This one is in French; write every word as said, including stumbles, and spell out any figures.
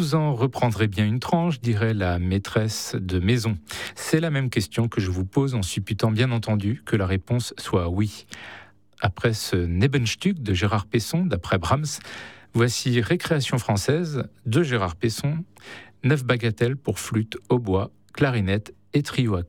Vous en reprendrez bien une tranche, dirait la maîtresse de maison. C'est la même question que je vous pose en supputant bien entendu que la réponse soit oui. Après ce Nebenstück de Gérard Pesson, d'après Brahms, voici Récréation française de Gérard Pesson, neuf bagatelles pour flûte, hautbois, clarinette et trio à